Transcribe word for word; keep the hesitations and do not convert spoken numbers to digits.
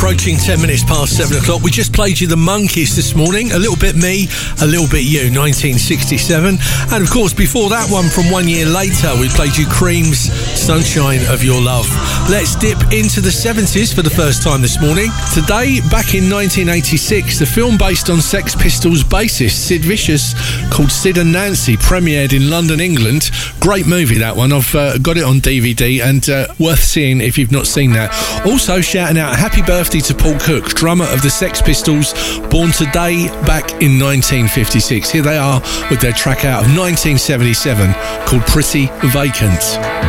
approaching ten minutes past seven o'clock. We just played you the Monkees this morning. A little bit me, a little bit you, nineteen sixty-seven. And of course, before that one from one year later, we played you Cream's Sunshine of Your Love. Let's dip into the seventies for the first time this morning. Today, back in nineteen eighty-six, the film based on Sex Pistols bassist Sid Vicious called Sid and Nancy premiered in London, England. Great movie, that one. I've uh, got it on D V D and uh, worth seeing if you've not seen that. Also shouting out happy birthday to Paul Cook, drummer of the Sex Pistols, born today back in nineteen fifty-six. Here they are with their track out of nineteen seventy-seven called Pretty Vacant.